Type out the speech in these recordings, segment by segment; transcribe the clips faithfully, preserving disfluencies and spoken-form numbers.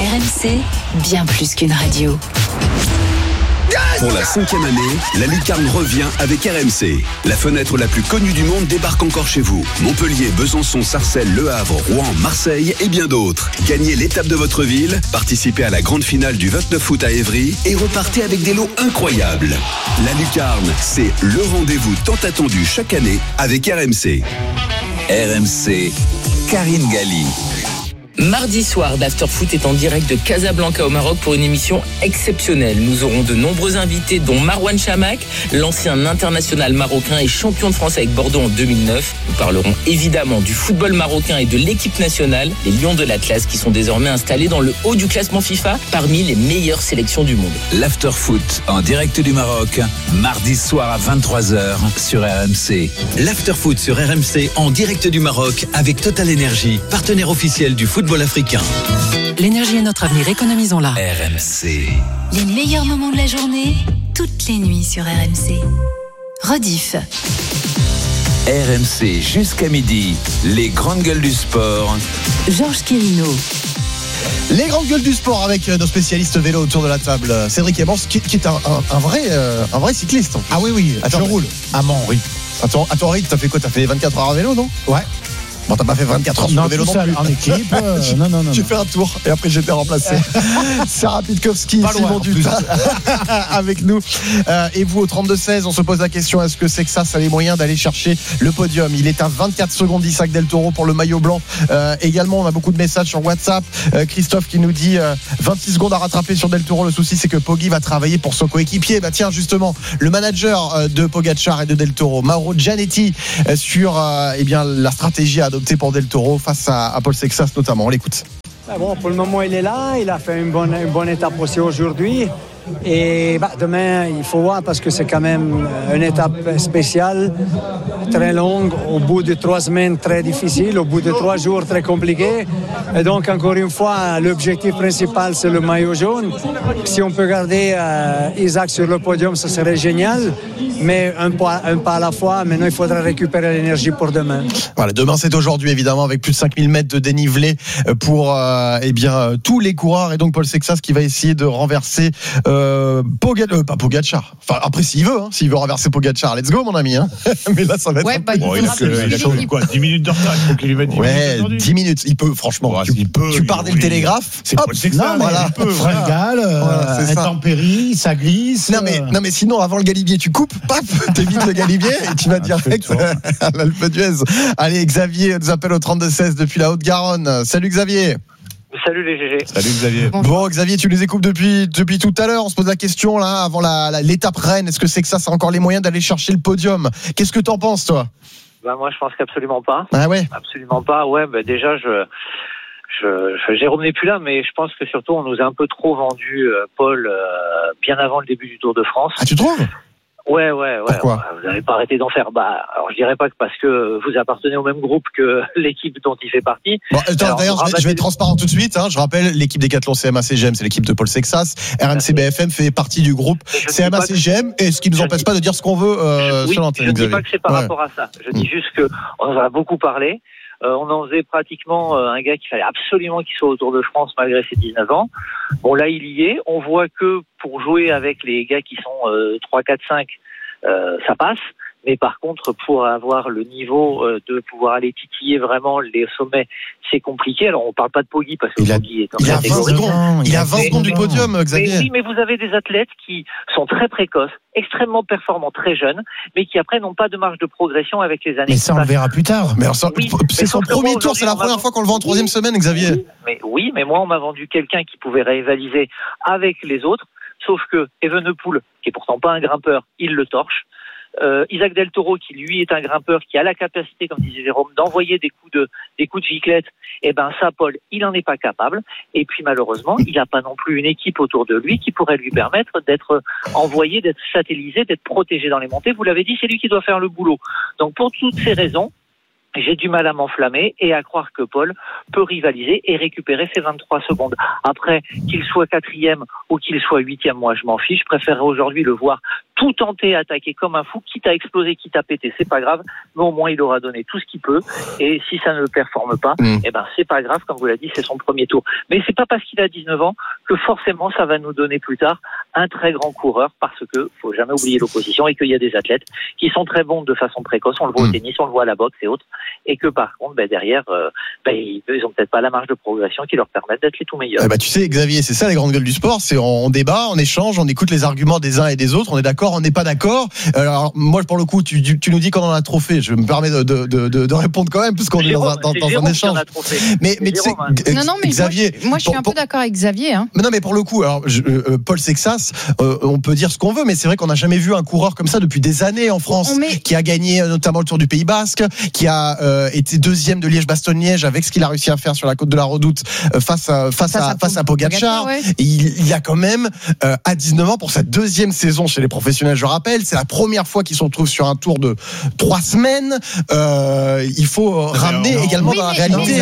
R M C, bien plus qu'une radio. Pour la cinquième année, la Lucarne revient avec R M C. La fenêtre la plus connue du monde débarque encore chez vous. Montpellier, Besançon, Sarcelles, Le Havre, Rouen, Marseille et bien d'autres. Gagnez l'étape de votre ville, participez à la grande finale du vingt-neuf août à Évry et repartez avec des lots incroyables. La Lucarne, c'est le rendez-vous tant attendu chaque année avec R M C. R M C, Karine Galli. Mardi soir, l'Afterfoot est en direct de Casablanca au Maroc pour une émission exceptionnelle. Nous aurons de nombreux invités, dont Marouane Chamakh, l'ancien international marocain et champion de France avec Bordeaux en deux mille neuf. Nous parlerons évidemment du football marocain et de l'équipe nationale, les Lions de l'Atlas, qui sont désormais installés dans le haut du classement FIFA parmi les meilleures sélections du monde. L'Afterfoot en direct du Maroc, mardi soir à vingt-trois heures sur R M C. L'Afterfoot sur R M C en direct du Maroc avec Total Energy, partenaire officiel du football africain. L'énergie est notre avenir, économisons-la. R M C. Les meilleurs moments de la journée, toutes les nuits sur R M C. Rediff. R M C jusqu'à midi, les grandes gueules du sport. Georges Quirino. Les grandes gueules du sport avec nos spécialistes vélo autour de la table. Cédric Emmons, qui, qui est un, un, un, vrai, euh, un vrai cycliste. Ah oui, oui, Attends, je roule. À Mans, oui. Attends, attends, Rick, t'as fait quoi? T'as fait vingt-quatre heures à vélo, non? Ouais. Bon, t'as pas fait vingt-quatre heures sur non, le vélo non seul, plus. En équipe. Euh, non, non, non. J'ai non. fait un tour et après j'ai été remplacé. Sarah Pitkowski, Pas loin, Simon en plus. Dutin avec nous. Euh, et vous, au trente-deux seize, on se pose la question, est-ce que c'est que ça, ça a les moyens d'aller chercher le podium? Il est à vingt-quatre secondes d'Isaac Del Toro pour le maillot blanc. Euh, également, on a beaucoup de messages sur WhatsApp. Euh, Christophe qui nous dit euh, vingt-six secondes à rattraper sur Del Toro. Le souci, c'est que Poggi va travailler pour son coéquipier. Bah tiens, justement, le manager euh, de Pogacar et de Del Toro, Mauro Gianetti, euh, sur euh, eh bien, la stratégie à adopter pour Del Toro face à, à Paul Sexas notamment. On l'écoute. Ah bon, pour le moment, il est là. Il a fait une bonne, une bonne étape aussi aujourd'hui. Et bah, demain, il faut voir parce que c'est quand même une étape spéciale, très longue, au bout de trois semaines très difficile, au bout de trois jours très compliqué. Et donc, encore une fois, l'objectif principal, c'est le maillot jaune. Si on peut garder euh, Isaac sur le podium, ce serait génial. Mais un pas, un pas à la fois. Maintenant, il faudra récupérer l'énergie pour demain. Voilà, demain, c'est aujourd'hui, évidemment, avec plus de cinq mille mètres de dénivelé pour euh, eh bien, tous les coureurs. Et donc, Paul Sexas qui va essayer de renverser euh, Pogacar, euh, pas Pogacar. Enfin, après, s'il veut, hein, s'il veut renverser Pogacar, let's go, mon ami. Hein. Mais là, ça va être. Ouais, bah, Bon, il a, que, il a que, quoi, dix minutes de retard. Il faut qu'il lui mette dix ouais, minutes. dix minutes. Il peut, franchement. Ouais, tu, il peut, tu pars dès oui. le télégraphe. C'est hop, Paul Sexas. non, voilà. Il peut, Fringale, voilà, euh, intempérie, ça glisse. Non mais, non mais sinon avant le Galibier tu coupes, paf, t'évites le Galibier et tu vas direct à l'Alpe d'Huez. Allez, Xavier nous appelle au trente-deux seize depuis la Haute-Garonne. Salut Xavier. Salut les G G. Salut Xavier. Bon Xavier, tu les écoutes depuis, depuis tout à l'heure. On se pose la question là avant la, la, l'étape reine. Est-ce que c'est que ça, c'est encore les moyens d'aller chercher le podium? Qu'est-ce que t'en penses toi? Bah moi je pense qu'absolument pas. Ah ouais. Absolument pas. Ouais, bah déjà je, je, je Jérôme n'est plus là, mais je pense que surtout on nous a un peu trop vendu euh, Paul euh, bien avant le début du Tour de France. Ah tu trouves? Ouais, ouais, ouais. Pourquoi? Vous n'avez pas arrêté d'en faire. Bah, alors je dirais pas que parce que vous appartenez au même groupe que l'équipe dont il fait partie. Bon, attends, alors, d'ailleurs, je vais, je vais être transparent tout de suite. Hein. Je rappelle, l'équipe Décathlon C M A C G M, c'est l'équipe de Paul Sexas. R M C B F M fait partie du groupe C M A C G M, et ce qui ne nous empêche pas de dire ce qu'on veut euh, oui, sur l'antenne. Je ne dis pas que c'est par ouais. rapport à ça. Je dis juste que on en a beaucoup parlé. Euh, on en faisait pratiquement euh, un gars qu'il fallait absolument qu'il soit au Tour de France malgré ses dix-neuf ans. Bon, là, il y est. On voit que pour jouer avec les gars qui sont euh, trois, quatre, cinq, euh, ça passe. Mais par contre, pour avoir le niveau euh, de pouvoir aller titiller vraiment les sommets, c'est compliqué. Alors, on parle pas de Poggi parce que il a, Poggi est en il a vingt catégorie. secondes, il a vingt secondes du podium, Xavier. Mais oui, mais vous avez des athlètes qui sont très précoces, extrêmement performants, très jeunes, mais qui après n'ont pas de marge de progression avec les années. Mais ça, on le verra plus tard. Mais alors, ça, oui, c'est son premier tour, c'est la première fois qu'on le voit en troisième semaine, Xavier. Oui, mais oui, mais moi, on m'a vendu quelqu'un qui pouvait rivaliser avec les autres, sauf que Evenepoel, qui est pourtant pas un grimpeur, il le torche. Euh, Isaac Del Toro, qui lui est un grimpeur qui a la capacité, comme disait Jérôme, d'envoyer des coups de des coups de giclette, et ben ça, Paul, il en est pas capable. Et puis malheureusement, il n'a pas non plus une équipe autour de lui qui pourrait lui permettre d'être envoyé, d'être satellisé, d'être protégé dans les montées. Vous l'avez dit, c'est lui qui doit faire le boulot. Donc pour toutes ces raisons, j'ai du mal à m'enflammer et à croire que Paul peut rivaliser et récupérer ses vingt-trois secondes. Après, qu'il soit quatrième ou qu'il soit huitième, moi je m'en fiche. Je préférerais aujourd'hui le voir tout tenter, attaquer comme un fou, quitte à exploser, quitte à péter, c'est pas grave, mais au moins il aura donné tout ce qu'il peut, et si ça ne performe pas, mmh. eh ben c'est pas grave, comme vous l'avez dit, c'est son premier tour. Mais c'est pas parce qu'il a dix-neuf ans que forcément ça va nous donner plus tard un très grand coureur, parce que faut jamais oublier l'opposition et qu'il y a des athlètes qui sont très bons de façon précoce, on le voit mmh. au tennis, on le voit à la boxe et autres, et que par contre, ben, derrière, euh, ben, ils, ils ont peut-être pas la marge de progression qui leur permettent d'être les tout meilleurs. Eh ben, tu sais, Xavier, c'est ça les grandes gueules du sport, c'est on, on débat, on échange, on écoute les arguments des uns et des autres, on est d'accord, on n'est pas d'accord. Alors moi, pour le coup, tu, tu, tu nous dis qu'on en a trop fait, je me permets de, de, de, de répondre quand même, puisqu'on est dans un, dans, dans un échange. Mais, mais tu sais, hein. non, non, mais Xavier, moi, moi je suis pour, un peu d'accord avec Xavier. Hein. Mais non, mais pour le coup, alors, je, euh, Paul Sexas, euh, on peut dire ce qu'on veut, mais c'est vrai qu'on n'a jamais vu un coureur comme ça depuis des années en France, met... qui a gagné notamment le Tour du Pays Basque, qui a euh, été deuxième de Liège-Bastogne-Liège avec ce qu'il a réussi à faire sur la côte de la Redoute euh, face à face, face à, à face à Pogacar. Ouais. Et il, il y a quand même euh, à dix-neuf ans pour sa deuxième saison chez les professionnels. Je rappelle, c'est la première fois qu'il se retrouve sur un tour de trois semaines. Euh, il faut ramener on, également oui, dans la réalité.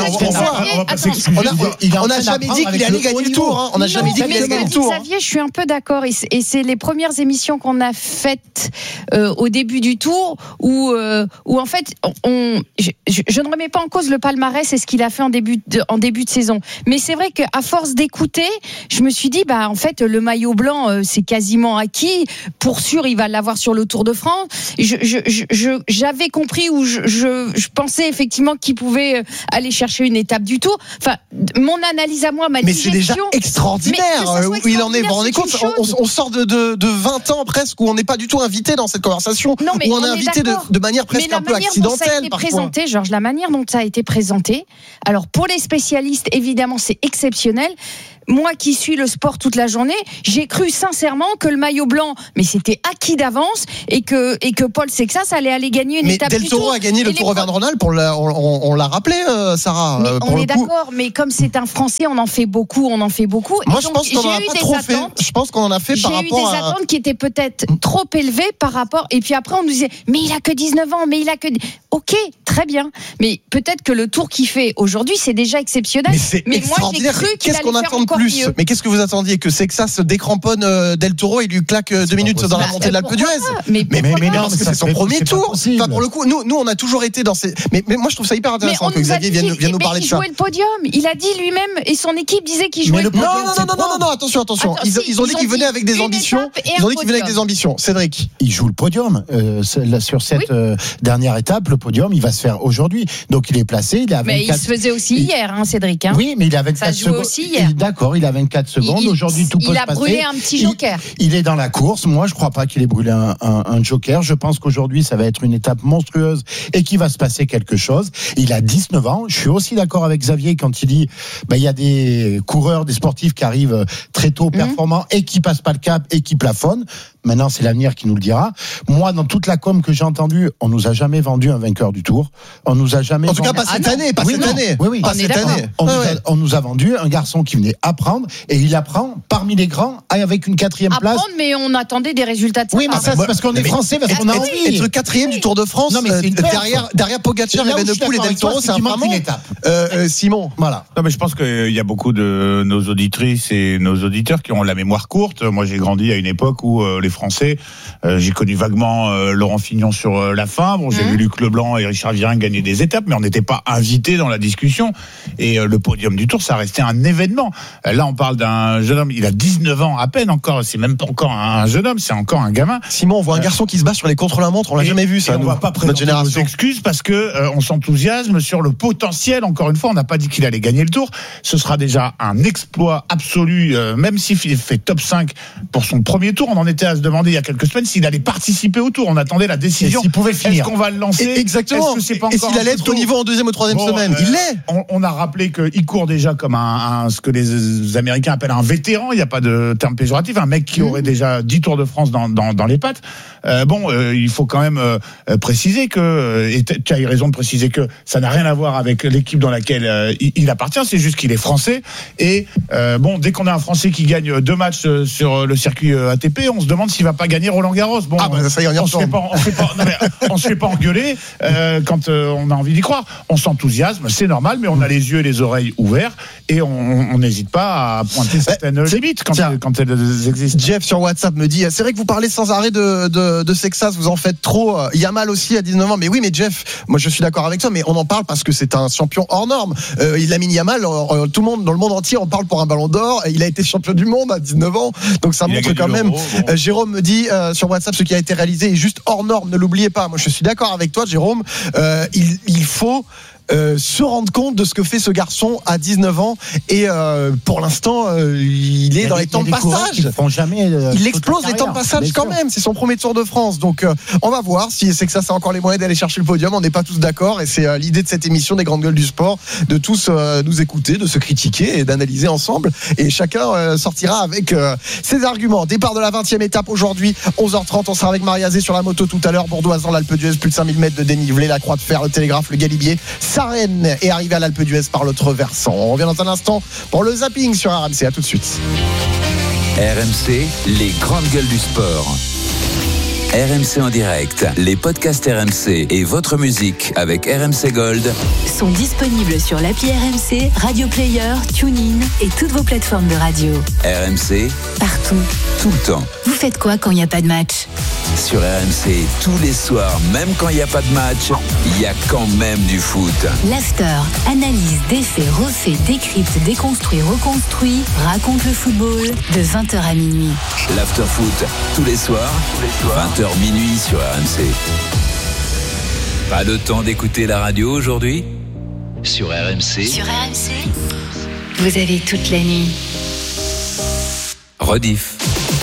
On n'a jamais dit qu'il allait gagner le tour. Hein. On n'a jamais dit qu'il allait gagner le tour. Xavier, je suis un peu d'accord. Et c'est, et c'est les premières émissions qu'on a faites euh, au début du tour où, euh, où en fait, on, je, je, je ne remets pas en cause le palmarès et ce qu'il a fait en début de, en début de saison. Mais c'est vrai qu'à force d'écouter, je me suis dit, bah en fait, le maillot blanc, euh, c'est quasiment acquis. Pour sûr, il va l'avoir sur le Tour de France. Je, je, je, je, j'avais compris ou je, je, je pensais effectivement qu'il pouvait aller chercher une étape du Tour. Enfin, mon analyse à moi, ma mais digestion. Mais c'est déjà extraordinaire où il en est. Vous vous rendez compte, on, on sort de, de, de vingt ans presque où on n'est pas du tout invité dans cette conversation, non, où on, on est invité de, de manière presque un peu accidentelle parfois. Présenté, Georges, la manière dont ça a été présenté. Alors pour les spécialistes, évidemment, c'est exceptionnel. Moi qui suis le sport toute la journée, j'ai cru sincèrement que le maillot blanc, mais c'était acquis d'avance et que, et que Paul Sexas allait aller gagner une mais étape Del Toro du Tour. a gagné le Tour Auvergne-Rhône-Alpes, on, on, on l'a rappelé, euh, Sarah. Mais euh, pour on le est coup. d'accord, mais comme c'est un Français, on en fait beaucoup, on en fait beaucoup. Moi, et je donc, pense qu'on en a pas trop fait. Je pense qu'on en a fait par rapport à. J'ai eu des attentes qui étaient peut-être trop élevées par rapport. Et puis après, on nous disait, mais il a que dix-neuf ans, mais il a que. Ok, très bien. Mais peut-être que le tour qu'il fait aujourd'hui, c'est déjà exceptionnel. Mais c'est mais extraordinaire. Moi, j'ai cru qu'il qu'est-ce qu'on allait attend faire de plus mieux. Mais qu'est-ce que vous attendiez que Sexas se décramponne euh, Del Toro et lui claque euh, deux minutes dans la montée de l'Alpe d'Huez? Mais, mais, mais, mais non, parce que c'est son premier tour. Enfin, pour le coup, nous, nous, on a toujours été dans ces. Mais, mais moi, je trouve ça hyper intéressant que Xavier vienne, vienne nous parler de ça. Il jouait le podium. Il a dit lui-même et son équipe disait qu'il jouait le podium. Non, non, non, non, non, attention, attention. Ils, ils, ils ont dit qu'ils venaient avec des ambitions. Ils ont dit qu'ils venaient avec des ambitions. Cédric. Il joue le podium euh, sur cette oui. euh, dernière étape. Le podium, il va se faire aujourd'hui. Donc il est placé. Il est à vingt-quatre. Mais il se faisait aussi hier, hein, Cédric. Hein. Oui, mais il a vingt-quatre ça secondes. Aussi hier. D'accord, il a vingt-quatre secondes. Il, aujourd'hui, tout peut se passer. Il a brûlé un petit joker. Il, il est dans la course. Moi, je ne crois pas qu'il ait brûlé un, un, un joker. Je pense qu'aujourd'hui, ça va être une étape monstrueuse et qu'il va se passer quelque chose. Il a dix-neuf ans. Je suis aussi d'accord avec Xavier quand il dit bah, il y a des coureurs, des sportifs qui arrivent très tôt, performants, mmh. et qui passent pas le cap et qui plafonnent. Maintenant, c'est l'avenir qui nous le dira. Moi, dans toute la com que j'ai entendue, on nous a jamais vendu un vainqueur du Tour. On nous a jamais. En tout cas, pas cette ah année, pas oui, cette non. année. Oui, oui. Pas cette année. On, ah nous ouais. a, on nous a vendu un garçon qui venait apprendre et il apprend parmi les grands avec une quatrième place. Apprendre, mais on attendait des résultats de ça. Oui, mais ça, c'est parce qu'on est français, parce qu'on a envie. Être quatrième du Tour de France, non, mais euh, derrière, derrière Pogacar, Evenepoel et Del Toro, c'est un vraiment. Euh, Simon, voilà. Non, mais je pense qu'il y a beaucoup de nos auditrices et nos auditeurs qui ont la mémoire courte. Moi, j'ai grandi à une époque où euh, les Français. Euh, j'ai connu vaguement euh, Laurent Fignon sur euh, la fin. Bon, j'ai mmh. vu Luc Leblanc et Richard Virin gagner des étapes, mais on n'était pas invités dans la discussion. Et euh, le podium du Tour, ça restait un événement. Euh, là, on parle d'un jeune homme, il a dix-neuf ans à peine encore. C'est même pas encore un jeune homme, c'est encore un gamin. Simon, on voit un garçon qui se bat sur les contre-la-montre. On l'a et, jamais vu ça. On ne va pas présenter nos excuses parce que euh, on s'enthousiasme sur le potentiel. Encore une fois, on n'a pas dit qu'il allait gagner le Tour. Ce sera déjà un exploit absolu, euh, même s'il fait top cinq pour son premier Tour. On en était à se demander il y a quelques semaine s'il allait participer au Tour. On attendait la décision. S'il pouvait finir. Est-ce qu'on va le lancer? Et exactement. Est-ce que c'est pas et s'il allait être au niveau en deuxième ou troisième bon, semaine? euh, Il l'est. On, on a rappelé qu'il court déjà comme un, un, ce que les Américains appellent un vétéran. Il n'y a pas de terme péjoratif. Un mec qui mmh. aurait déjà dix Tours de France dans, dans, dans les pattes. Euh, bon, euh, il faut quand même euh, préciser que, et tu as eu raison de préciser que ça n'a rien à voir avec l'équipe dans laquelle euh, il, il appartient. C'est juste qu'il est français. Et euh, bon, dès qu'on a un Français qui gagne deux matchs sur le circuit A T P, on se demande demande s'il va pas gagner Roland Garros. Bon, ah bah ça y est, on y on se fait retourne. pas, on se fait pas, non, mais, on se fait pas engueuler euh, quand euh, on a envie d'y croire. On s'enthousiasme, c'est normal, mais on a les yeux et les oreilles ouverts et on n'hésite pas à pointer certaines bah, limites quand, elles, quand elles existent. Jeff sur WhatsApp me dit, c'est vrai que vous parlez sans arrêt de, de, de Sexas, vous en faites trop. Yamal aussi à dix-neuf ans, mais oui, mais Jeff, moi je suis d'accord avec toi, mais on en parle parce que c'est un champion hors norme. Euh, il a mis Yamal, euh, tout le monde dans le monde entier, on parle pour un ballon d'or. Il a été champion du monde à dix-neuf ans, donc ça il montre quand même. Bon. Euh, Jérôme me dit euh, sur WhatsApp, ce qui a été réalisé est juste hors norme, ne l'oubliez pas. Moi je suis d'accord avec toi, Jérôme. Euh, il, il faut Euh, se rendre compte de ce que fait ce garçon à dix-neuf ans et euh, pour l'instant euh, il est il dans les temps de passage jamais, euh, il explose les temps de passage quand même, c'est son premier Tour de France, donc euh, on va voir si c'est que ça, ça a encore les moyens d'aller chercher le podium. On n'est pas tous d'accord et c'est euh, l'idée de cette émission des grandes gueules du sport, de tous euh, nous écouter, de se critiquer et d'analyser ensemble, et chacun euh, sortira avec euh, ses arguments. Départ de la vingtième étape aujourd'hui, onze heures trente, on sera avec Maria-Zé sur la moto tout à l'heure, Bourdoisan, l'Alpe d'Huez, plus de cinq mille mètres de dénivelé, la Croix de Fer, le Télégraphe, le Galibier, Rennes est arrivé à l'Alpe d'Huez par l'autre versant. On revient dans un instant pour le zapping sur R M C. À tout de suite. R M C, les grandes gueules du sport. R M C en direct, les podcasts R M C et votre musique avec R M C Gold sont disponibles sur l'appli R M C, Radio Player, TuneIn et toutes vos plateformes de radio. R M C, partout, tout le temps. Vous faites quoi quand il n'y a pas de match ? Sur R M C, tous les soirs, même quand il n'y a pas de match, il y a quand même du foot. L'after, analyse, défait, refait, décrypte, déconstruit, reconstruit, raconte le football de vingt heures à minuit. L'after foot, tous les soirs, vingt heures minuit sur R M C. Pas le temps d'écouter la radio aujourd'hui ? Sur R M C. Sur R M C, vous avez toute la nuit. Rediff.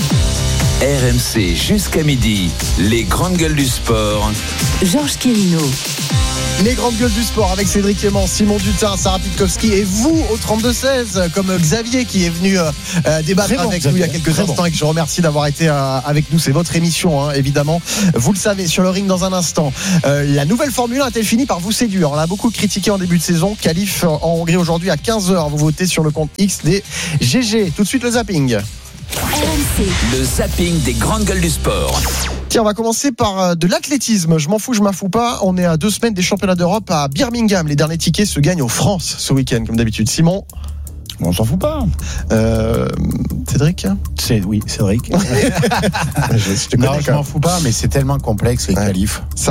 R M C jusqu'à midi, les grandes gueules du sport. Georges Quirino. Les grandes gueules du sport avec Cédric Clément, Simon Dutin, Sarah Pitkowski et vous au trente-deux seize, comme Xavier qui est venu euh, débattre bon, avec Xavier. nous il y a quelques Très instants bon. et que je remercie d'avoir été euh, avec nous. C'est votre émission, hein, évidemment. Vous le savez, sur le ring dans un instant. Euh, la nouvelle Formule un a-t-elle fini par vous séduire ? On l'a beaucoup critiqué en début de saison. Qualif en Hongrie aujourd'hui à quinze heures. Vous votez sur le compte X des G G. Tout de suite le zapping. R M C. Le zapping des grandes gueules du sport. Tiens, on va commencer par de l'athlétisme. Je m'en fous, je m'en fous pas. On est à deux semaines des championnats d'Europe à Birmingham. Les derniers tickets se gagnent aux France ce week-end, comme d'habitude. Simon ? On s'en fout pas. Euh, Cédric ? C'est, oui, Cédric. je, je te non, connais, je m'en fous pas, mais c'est tellement complexe les ouais. qualifs. Sarah ?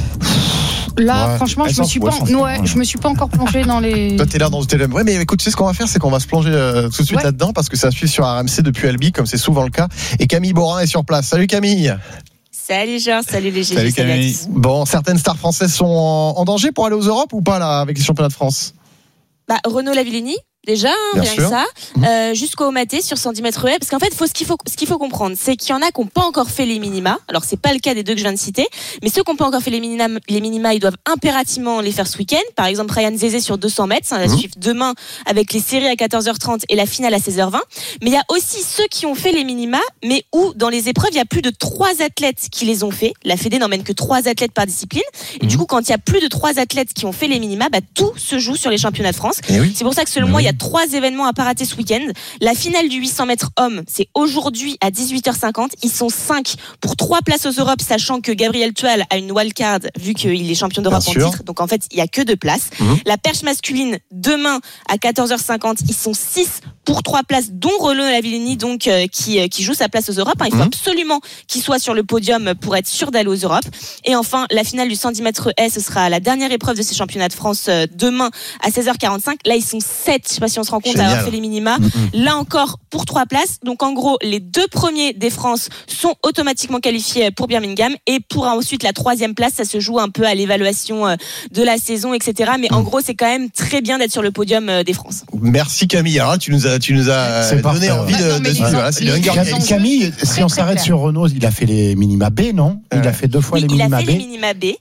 Là, ouais, franchement, je me suis pas, ouais, ouais. je me suis pas encore plongé dans les. Toi, t'es là dans le télé. Ouais, mais écoute, tu sais ce qu'on va faire, c'est qu'on va se plonger euh, tout de suite ouais. là-dedans parce que ça suit sur R M C depuis Albi, comme c'est souvent le cas. Et Camille Borin est sur place. Salut Camille. Salut Georges, salut les G G. Salut Camille. Bon, certaines stars françaises sont en, en danger pour aller aux Europes ou pas là avec les championnats de France ? Bah, Renaud Lavillenie. Déjà, hein, rien sûr. que ça, mmh. euh, jusqu'au Maté sur cent dix mètres haies, parce qu'en fait, faut, ce qu'il faut, ce qu'il faut comprendre, c'est qu'il y en a qui n'ont pas encore fait les minima. Alors, c'est pas le cas des deux que je viens de citer, mais ceux qui n'ont pas encore fait les minima, les minima, ils doivent impérativement les faire ce week-end. Par exemple, Ryan Zézé sur deux cents mètres, ça va mmh. suivre demain avec les séries à quatorze heures trente et la finale à seize heures vingt. Mais il y a aussi ceux qui ont fait les minima, mais où dans les épreuves, il y a plus de trois athlètes qui les ont fait. La Fédé n'emmène que trois athlètes par discipline. Et mmh. du coup, quand il y a plus de trois athlètes qui ont fait les minima, bah, tout se joue sur les championnats de France. Oui. C'est pour ça que selon oui. moi, il y a trois événements à pas rater ce week-end. La finale du huit cents mètres hommes, c'est aujourd'hui à dix-huit heures cinquante. Ils sont cinq pour trois places aux Europes, sachant que Gabriel Tual a une wildcard vu qu'il est champion d'Europe en titre. Donc en fait, il y a que deux places. Mmh. La perche masculine, demain à quatorze heures cinquante, ils sont six pour trois places, dont Renaud Lavillenie, donc euh, qui, euh, qui joue sa place aux Europes. Hein. Il faut mmh. absolument qu'il soit sur le podium pour être sûr d'aller aux Europes. Et enfin, la finale du cent dix mètres haies, ce sera la dernière épreuve de ces championnats de France euh, demain à seize heures quarante-cinq. Là, ils sont sept. Je sais pas si on se rend compte à avoir fait les minima. Mmh. Là encore, pour trois places. Donc en gros, les deux premiers des France sont automatiquement qualifiés pour Birmingham. Et pour ensuite la troisième place, ça se joue un peu à l'évaluation euh, de la saison, et cetera. Mais mmh. en gros, c'est quand même très bien d'être sur le podium euh, des France. Merci Camille. Alors, tu nous as Tu nous as c'est donné parfait, envie ouais. de, non, de, de voilà, c'est les Camille, Camille, si on s'arrête sur Renaud, il a fait les minima B, non ? Il a fait deux fois oui, les minima B. Il a fait les minima B.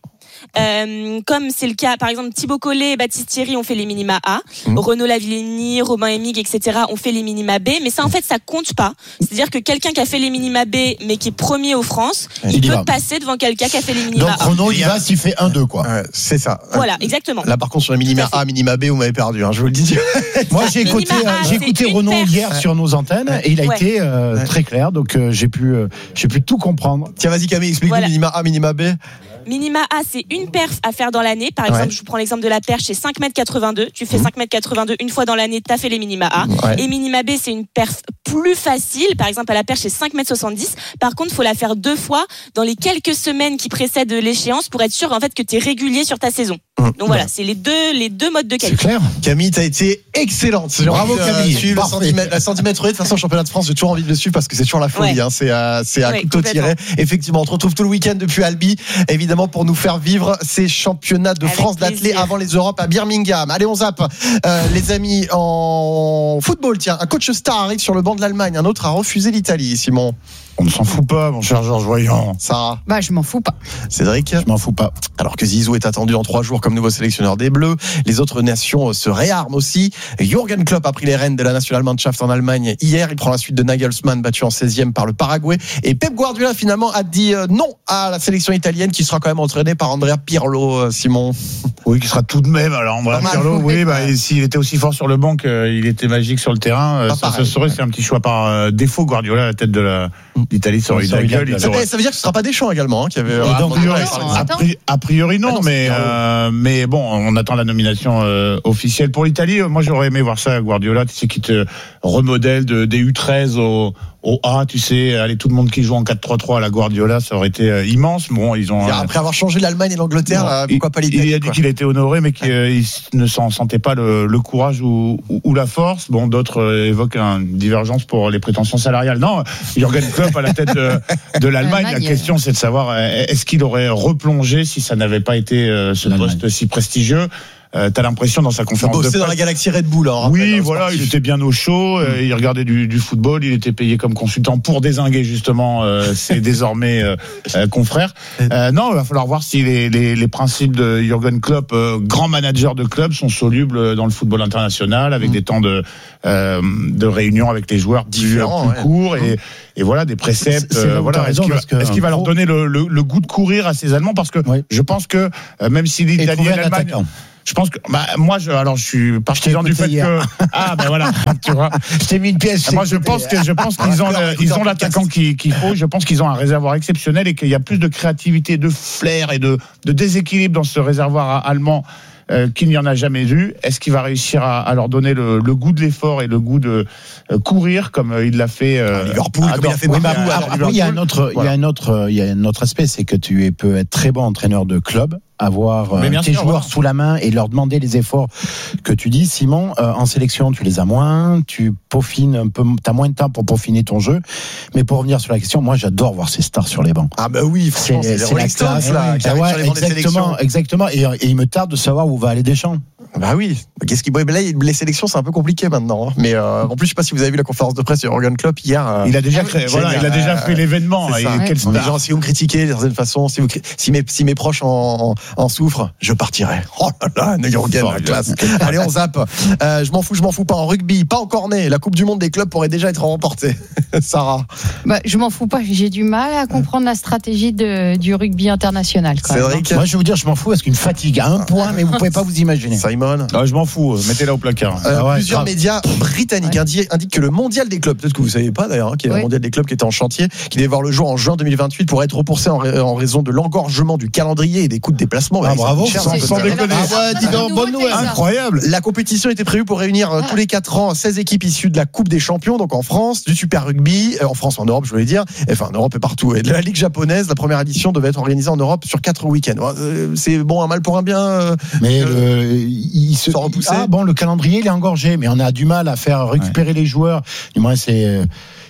Euh, comme c'est le cas, par exemple, Thibaut Collet et Baptiste Thierry ont fait les minima A, mmh. Renaud Lavillenie, Robin Emig, et cetera ont fait les minima B, mais ça en fait ça compte pas. C'est-à-dire que quelqu'un qui a fait les minima B mais qui est premier au France, il, il peut passer devant quelqu'un qui a fait les minima A. Donc Renaud il va s'il fait un deux quoi. Ouais, c'est ça. Voilà, exactement. Là par contre sur les minima A, minima B, vous m'avez perdu, hein, je vous le dis. Moi j'ai écouté, euh, j'ai écouté Renaud hier ouais. sur nos antennes et il a ouais. été euh, ouais. très clair, donc euh, j'ai pu, euh, j'ai pu tout comprendre. Tiens vas-y Camille, explique voilà. minima A, minima B. Minima A, c'est une perf à faire dans l'année. Par exemple, ouais. je vous prends l'exemple de la perche, c'est cinq mètres quatre-vingt-deux. Tu fais mmh. cinq mètres quatre-vingt-deux une fois dans l'année, t'as fait les minima A. Ouais. Et minima B, c'est une perf plus facile. Par exemple, à la perche, c'est cinq mètres soixante-dix. Par contre, il faut la faire deux fois dans les quelques semaines qui précèdent l'échéance pour être sûr en fait que t'es régulier sur ta saison. Mmh. Donc ouais. voilà, c'est les deux, les deux modes de qualité. C'est clair. Camille, t'as été excellente. Bravo Camille. Euh, suivre le centimètre, la centimètre de toute façon, championnat de France, j'ai toujours envie de le suivre parce que c'est toujours la folie. Ouais. Hein. C'est à, c'est à ouais, couteau tiré. Effectivement, on te retrouve tout le week-end depuis Albi, évidemment, pour nous faire vivre ces championnats de Avec France d'athlé avant les Europes à Birmingham. Allez, on zappe. Euh, les amis, en football, tiens, un coach star arrive sur le banc de l'Allemagne, un autre a refusé l'Italie, Simon. On ne s'en fout pas, mon cher Georges Voyant. Sarah. Bah, je m'en fous pas. Cédric. Je m'en fous pas. Alors que Zizou est attendu en trois jours comme nouveau sélectionneur des Bleus, les autres nations se réarment aussi. Jürgen Klopp a pris les rênes de la Nationalmannschaft en Allemagne hier. Il prend la suite de Nagelsmann, battu en seizième par le Paraguay. Et Pep Guardiola, finalement, a dit non à la sélection italienne qui sera quand même entraînée par Andrea Pirlo, Simon. Oui, qui sera tout de même. Alors, Andrea Pirlo, oui, bah, s'il était aussi fort sur le banc qu'il était magique sur le terrain, ça se saurait. C'est un petit choix par défaut. Guardiola à la tête de la, l'Italie sur une gueule. Ça, aurait... ça veut dire que ce sera pas Deschamps également, hein, qui avait. A priori, a, pri- a priori non, ah non mais euh, mais bon, on attend la nomination euh, officielle pour l'Italie. Moi, j'aurais aimé voir ça, Guardiola, tu sais, qui te remodèle de, des U treize au au A, tu sais, allez, tout le monde qui joue en quatre trois trois à la Guardiola, ça aurait été euh, immense. Bon, ils ont euh, après avoir changé l'Allemagne et l'Angleterre, bon, là, pourquoi il, pas l'Italie? Il a dit quoi. qu'il a été honoré, mais qu'il euh, ne s'en sentait pas le, le courage ou, ou, ou la force. Bon, d'autres euh, évoquent une divergence pour les prétentions salariales. Non, Jürgen Klopp à la tête de, de l'Allemagne. La question, c'est de savoir est-ce qu'il aurait replongé si ça n'avait pas été euh, ce L'Allemagne. poste si prestigieux. Euh, t'as l'impression dans sa conférence de presse. dans la galaxie Red Bull. Alors, oui, après, voilà, il était bien au chaud. Euh, il regardait du, du football. Il était payé comme consultant pour dézinguer justement euh, ses désormais euh, euh, confrères. Euh, non, il va falloir voir si les, les, les principes de Jürgen Klopp, euh, grand manager de club, sont solubles dans le football international avec mmh. des temps de euh, de réunion avec les joueurs différents, plus ouais. courts et et voilà des préceptes. C'est, c'est euh, voilà. Est-ce qu'il va, est-ce qu'il va leur donner le, le, le goût de courir à ces Allemands parce que oui. je pense que euh, même si l'Italie et l'Allemagne. Je pense que bah moi je alors je suis partisan du fait hier. que ah ben voilà tu vois je t'ai mis une pièce. Moi je pense que je pense qu'ils ont le, ils ont l'attaquant qu'il qu'il faut. Je pense qu'ils ont un réservoir exceptionnel et qu'il y a plus de créativité, de flair et de de déséquilibre dans ce réservoir allemand euh, qu'il n'y en a jamais eu. Est-ce qu'il va réussir à, à leur donner le, le goût de l'effort et le goût de euh, courir comme euh, il l'a fait euh, à Liverpool, comme il a fait oui, Babou, à, à, il y a un autre voilà. il y a un autre il y a un autre aspect, c'est que tu peux être très bon entraîneur de club, avoir euh, tes sûr, joueurs voilà. sous la main et leur demander les efforts que tu dis. Simon, euh, en sélection, tu les as moins, tu peaufines un peu, t'as moins de temps pour peaufiner ton jeu. Mais pour revenir sur la question, moi, j'adore voir ces stars sur les bancs. Ah bah oui, franchement, c'est, c'est, c'est la classe là. Ah ouais, exactement, exactement. Et, et il me tarde de savoir où va aller Deschamps. Bah oui. Qu'est-ce qui là, les sélections, c'est un peu compliqué maintenant. Hein. Mais euh, en plus, je sais pas si vous avez vu la conférence de presse de Jürgen Klopp hier. Euh, il a déjà créé, voilà, il a déjà fait l'événement. Et quel star. Les gens, si vous me critiquez d'une certaine façon, si vous, si mes, si mes proches en, en, en souffrent, je partirai. Oh là là, Jürgen, la classe. Allez, on zappe. Euh, je m'en fous, je m'en fous pas en rugby, pas encore né. La Coupe du Monde des clubs pourrait déjà être remportée. Sarah. Bah, je m'en fous pas. J'ai du mal à comprendre la stratégie de, du rugby international. Quand même. Moi, je vais vous dire, je m'en fous parce qu'une fatigue à un point, mais vous pouvez pas vous imaginer. Simon. Ah, je m'en fous. Mettez-la au placard. Euh, ah ouais, plusieurs grave. médias britanniques ouais. indiquent, indiquent que le mondial des clubs, peut-être que vous savez pas d'ailleurs, hein, qu'il y a oui. le mondial des clubs qui était en chantier, qui devait voir le jour en juin deux mille vingt-huit pour être repoussé en, ra- en raison de l'engorgement du calendrier et des coûts de déplacement. Ah, bravo. Cher, sans, sans déconner. Ah ouais, dis donc, bonne nouvelle. Incroyable. La compétition était prévue pour réunir ah. tous les quatre ans seize équipes issues de la Coupe des Champions, donc en France, du Super Rugby, en France, en Europe, je voulais dire, enfin en Europe et partout. Et de la Ligue japonaise, la première édition devait être organisée en Europe sur quatre week-ends. C'est bon, un mal pour un bien. Mais euh, le, il se repoussé. Ah bon, le calendrier il est engorgé, mais on a du mal à faire récupérer ouais. les joueurs. Du moins, c'est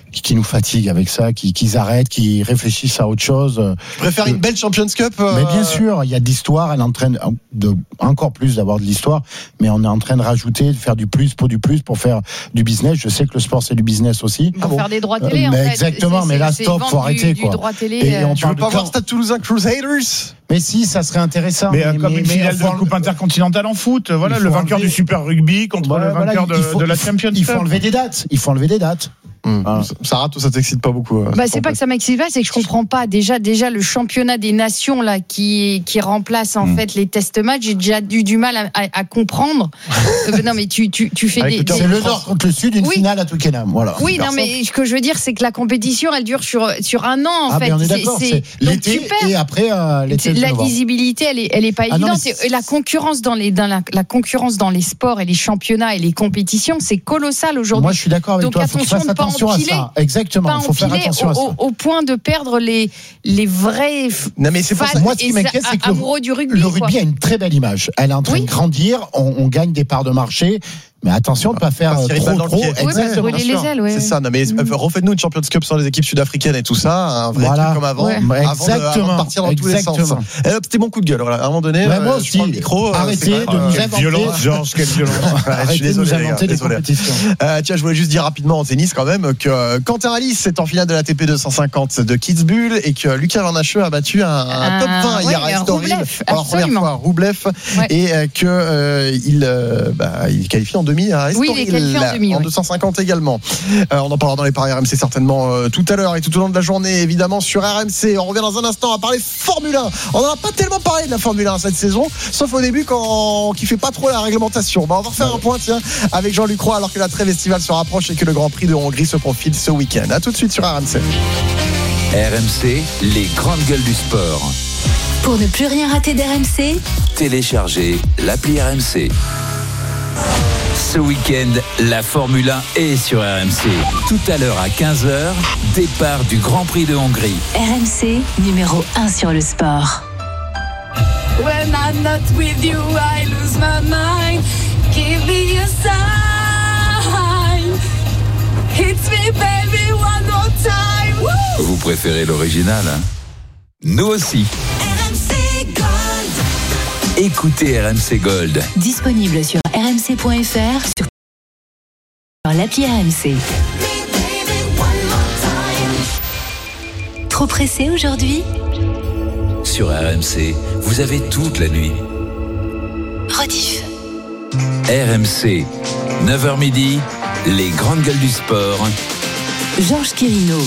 qui nous fatiguent avec ça, qui, qu'ils arrêtent, qui réfléchissent à autre chose. Je préfère une belle Champions Cup. Euh... Mais bien sûr, il y a de l'histoire, elle est en train de, de encore plus d'avoir de l'histoire, mais on est en train de rajouter, de faire du plus pour du plus, pour faire du business. Je sais que le sport c'est du business aussi. Pour ah faire bon. des droits télé, euh, en mais fait. Exactement, c'est, mais là c'est, stop, c'est faut arrêter du, quoi. Du droit télé, et, et on tu veux pas voir Stade Toulousain Crusaders? Mais si, ça serait intéressant. Mais, mais comme mais, une finale mais, de Coupe intercontinentale en foot, voilà, le vainqueur enlever... du Super Rugby contre voilà, le vainqueur voilà, de, faut, de la Champions Cup. Il faut enlever des dates. Il faut enlever des dates. Mmh. Ah. Sarah, toi, ça t'excite pas beaucoup? Bah, c'est pas que ça m'excite pas, c'est que je comprends pas. Déjà, déjà le championnat des nations là qui qui remplace en mmh. fait les test matchs, j'ai déjà eu du mal à, à, à comprendre. euh, non, mais tu tu tu fais Avec des. C'est des... le Nord contre le Sud, une oui. finale à Twickenham, voilà. Oui, non, mais ce que je veux dire, c'est que la compétition, elle dure sur sur un an en ah, fait. Ben on est d'accord. C'est, c'est l'été et après euh, l'été. La visibilité, elle est elle est pas ah, évidente. Non, et la concurrence dans les dans la, la concurrence dans les sports et les championnats et les compétitions, c'est colossal aujourd'hui. Moi, je suis d'accord avec Donc, toi. attention, faut que tu fasses attention à ça. Exactement, il faut faire attention au, à ça. Au, au point de perdre les, les vrais non, mais c'est pour ça. Moi, ce qui m'inquiète, c'est que le, du rugby, le rugby quoi. a une très belle image. Elle est en train oui. de grandir, on, on gagne des parts de marché. Mais attention de ne pas faire pas trop, trop. Oui, exactement. Les ailes, ouais, c'est ça. Non, mais mmh. refaites-nous une Champions Cup sans les équipes sud-africaines et tout ça. Un vrai voilà. truc comme avant. Ouais. Ouais. Avant, exactement. De, avant de partir dans exactement. tous les sens. Et hop, c'était mon coup de gueule. Voilà. À un moment donné, ouais, moi euh, aussi. je prends le micro. Arrêtez euh, de nous quelle inventer. Violence, Georges, quelle violence. Arrêtez de nous inventer des compétitions. Euh, tiens, je voulais juste dire rapidement en tennis quand même que Quentin Alice est en finale de la T P deux cent cinquante de Kitzbühel et que Lucas Van Hache a battu un, un top vingt hier à Estoril pour la première fois. Roublev. Et que il est qualifié en demi à Estoril. En, demi, en oui. deux cent cinquante également. Euh, on en parlera dans les paris R M C certainement euh, tout à l'heure et tout au long de la journée évidemment sur R M C. On revient dans un instant à parler Formule un. On n'en a pas tellement parlé de la Formule un cette saison, sauf au début quand qui fait pas trop la réglementation. Bah, on va refaire un point tiens avec Jean-Luc Roy alors que la trêve estivale se rapproche et que le Grand Prix de Hongrie se profile ce week-end. A tout de suite sur R M C. R M C, les grandes gueules du sport. Pour ne plus rien rater d'R M C, téléchargez l'appli R M C. Ce week-end, la Formule un est sur R M C. Tout à l'heure à quinze heures, départ du Grand Prix de Hongrie. R M C, numéro un sur le sport. When I'm not with you, I lose my mind. Give me a sign. Hit me, baby, one more time. Woo! Vous préférez l'original, hein? Nous aussi. R M C Gold. Écoutez R M C Gold. Disponible sur r m c point f r, sur l'appli R M C. Trop pressé aujourd'hui? Sur R M C, vous avez toute la nuit. Rediff. R M C, neuf heures midi, les grandes gueules du sport. Georges Quirino.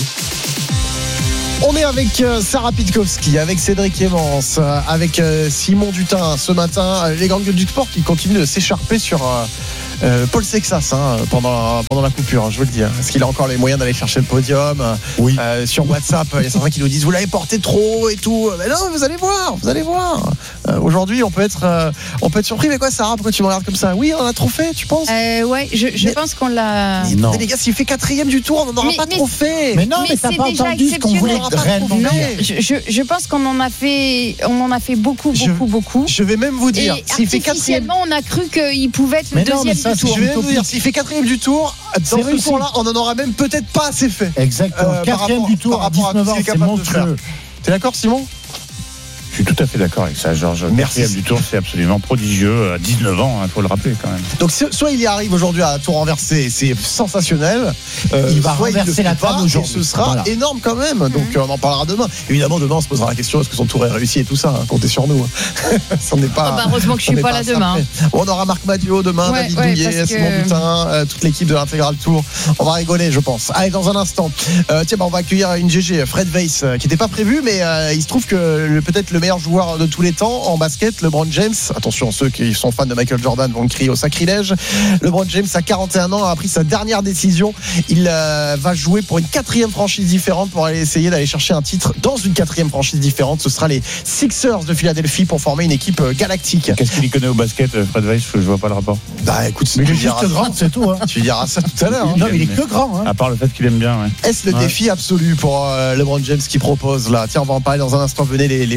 On est avec Sarah Pitkowski, avec Cédric Evans, avec Simon Dutin ce matin. Les grandes gueules du sport qui continuent de s'écharper sur euh, Paul Sexas hein, pendant, pendant la coupure, hein, je veux le dire. Est-ce qu'il a encore les moyens d'aller chercher le podium? Oui. Euh, sur WhatsApp, il y a certains qui nous disent vous l'avez porté trop et tout. Mais non, vous allez voir, vous allez voir. Euh, aujourd'hui, on peut être, euh, on peut être surpris. Mais quoi, Sarah, pourquoi tu me regardes comme ça? Oui, on a trop fait, tu penses? euh, Ouais, je, je mais, pense qu'on l'a. Mais non. Mais les gars, s'il fait quatrième du tour, on n'en aura mais, pas mais, trop fait. Mais non, mais, mais t'as pas entendu ce qu'on voulait réellement dire. Je, je, je pense qu'on en a fait, on en a fait beaucoup, beaucoup, je, beaucoup. Je vais même vous dire, et s'il fait quatrième, on a cru qu'il pouvait être le deuxième du tour. Je vais même vous dire, s'il fait quatrième du tour, dans ce tour-là, on en aura même peut-être pas assez fait. Exactement. Euh, quatrième du tour à dix-neuf ans, c'est monstrueux. T'es d'accord, Simon? Je suis tout à fait d'accord avec ça, Georges. Merci. Quatrième du tour, c'est absolument prodigieux. À dix-neuf ans, il faut le rappeler quand même. Donc, soit il y arrive aujourd'hui à tour renversé, c'est sensationnel. Euh, il va renverser la table aujourd'hui. Ce sera voilà. énorme quand même. Donc, mmh. on en parlera demain. Évidemment, demain, on se posera la question est-ce que son tour est réussi et tout ça. Hein, comptez sur nous. Ça n'est pas. Oh bah, heureusement que je suis pas, pas là demain. On aura Marc Madio demain, ouais, David ouais, Douillet, Simon que... Dutin, euh, toute l'équipe de l'Intégral Tour. On va rigoler, je pense. Allez, dans un instant, euh, tiens, bah, on va accueillir une G G, Fred Weiss, euh, qui n'était pas prévu, mais euh, il se trouve que le, peut-être le meilleur joueur de tous les temps en basket, LeBron James, attention, ceux qui sont fans de Michael Jordan vont le crier au sacrilège. LeBron James à quarante et un ans a pris sa dernière décision. Il euh, va jouer pour une quatrième franchise différente pour aller essayer d'aller chercher un titre dans une quatrième franchise différente. Ce sera les Sixers de Philadelphie pour former une équipe galactique. Qu'est-ce qu'il y connaît au basket, Fred Weiss? Je vois pas le rapport. Bah écoute, mais il est juste grand, c'est tout. Hein. Tu diras ça tout à l'heure. Hein. Non, mais il est que grand. Hein. À part le fait qu'il aime bien. Ouais. Est-ce le ouais. défi absolu pour euh, LeBron James qui propose là? Tiens, on va en parler dans un instant. Venez les, les fous de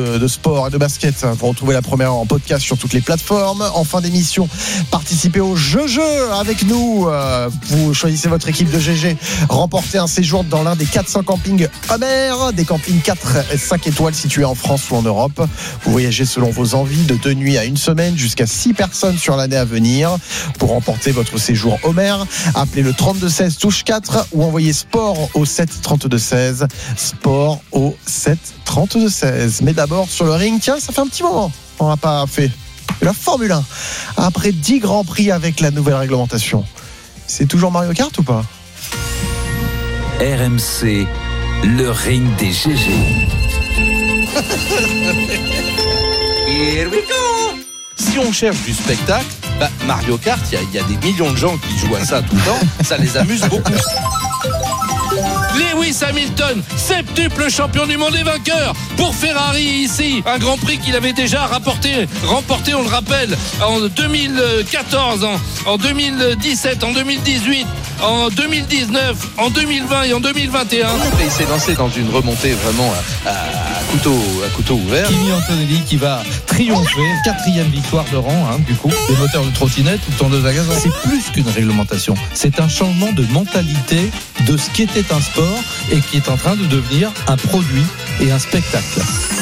de, de sport et de basket. Vous retrouvez la première en podcast sur toutes les plateformes. En fin d'émission, participez au jeu-jeu avec nous. Euh, vous choisissez votre équipe de G G. Remportez un séjour dans l'un des quatre cents campings Hummer, des campings quatre et cinq étoiles situés en France ou en Europe. Vous voyagez selon vos envies de deux nuits à une semaine, jusqu'à six personnes sur l'année à venir. Pour remporter votre séjour Hummer, appelez le trente-deux seize touche quatre ou envoyez sport au sept trente-deux seize. Sport au sept trente-deux seize. Mais d'abord sur le ring, tiens, ça fait un petit moment on n'a pas fait la Formule un après dix grands prix avec la nouvelle réglementation. C'est toujours Mario Kart ou pas? R M C, le ring des G G. Here we go. Si on cherche du spectacle, bah Mario Kart, il y, y a des millions de gens qui jouent à ça tout le temps, ça les amuse beaucoup. Lewis Hamilton, septuple champion du monde et vainqueur pour Ferrari ici. Un Grand Prix qu'il avait déjà rapporté, remporté, on le rappelle, en deux mille quatorze, en, en deux mille dix-sept, en deux mille dix-huit, en deux mille dix-neuf, en deux mille vingt et en deux mille vingt et un. Et il s'est lancé dans une remontée vraiment à, à, à, couteau, à couteau ouvert. Kimi Antonelli qui va triompher, quatrième victoire de rang, hein, du coup. Les moteurs de trottinette ou de tondeuse à gazon. C'est plus qu'une réglementation. C'est un changement de mentalité de ce qui était un sport et qui est en train de devenir un produit et un spectacle.